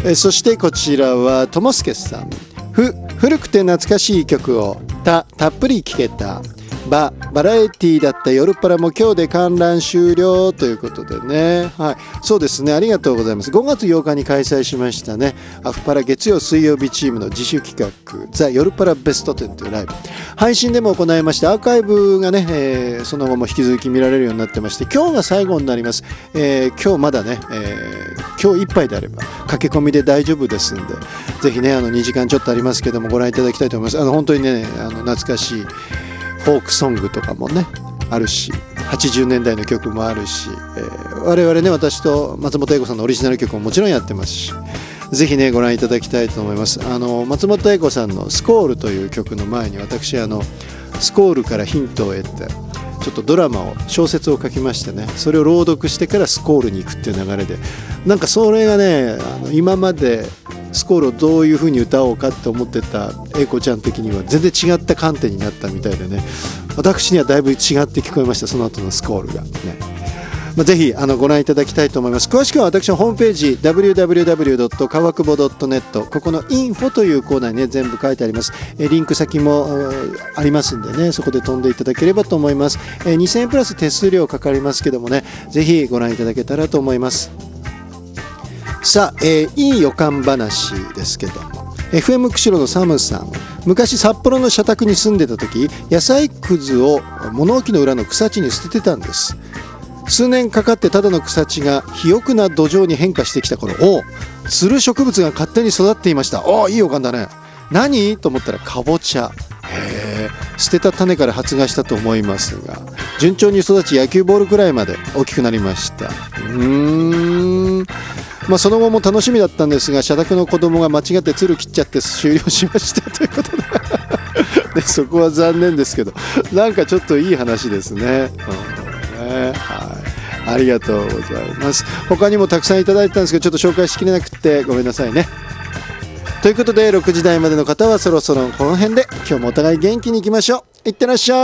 そしてこちらはともすけさん、古くて懐かしい曲をたっぷり聴けた。バラエティだった夜っぱらも今日で観覧終了ということでね、はい、そうですね、ありがとうございます。5月8日に開催しましたね、アフパラ月曜水曜日チームの自主企画ザ・夜っぱらベスト10というライブ、配信でも行いまして、アーカイブがね、その後も引き続き見られるようになってまして、今日が最後になります。今日まだね、今日いっぱいであれば駆け込みで大丈夫ですんで、ぜひね2時間ちょっとありますけどもご覧いただきたいと思います。本当にね懐かしいフォークソングとかもねあるし、80年代の曲もあるし、我々ね、私と松本英子さんのオリジナル曲ももちろんやってますし、ぜひねご覧いただきたいと思います。松本英子さんのスコールという曲の前に私スコールからヒントを得てちょっとドラマを小説を書きましてね、それを朗読してからスコールに行くっていう流れで、なんかそれがね今までスコールをどういう風に歌おうかって思ってた英子ちゃん的には全然違った観点になったみたいでね、私にはだいぶ違って聞こえました、その後のスコールがね。ぜひご覧いただきたいと思います。詳しくは私のホームページ www. かわくぼ .net、 ここのインフォというコーナーにね全部書いてあります。リンク先もありますんでね、そこで飛んでいただければと思います。2000円プラス手数料かかりますけどもね、ぜひご覧いただけたらと思います。さあ、いい予感話ですけども、 FM 釧路のサムさん、昔札幌の社宅に住んでた時、野菜くずを物置の裏の草地に捨ててたんです。数年かかってただの草地が肥沃な土壌に変化してきた頃、つる植物が勝手に育っていました。いい予感だね。何と思ったらかぼちゃ。捨てた種から発芽したと思いますが、順調に育ち野球ボールくらいまで大きくなりました。その後も楽しみだったんですが、社宅の子供が間違ってつる切っちゃって終了しましたということでそこは残念ですけど、なんかちょっといい話ですね。ありがとうございます。他にもたくさんいただいたんですけど、ちょっと紹介しきれなくてごめんなさいね。ということで6時台までの方はそろそろこの辺で、今日もお互い元気にいきましょう。いってらっしゃい。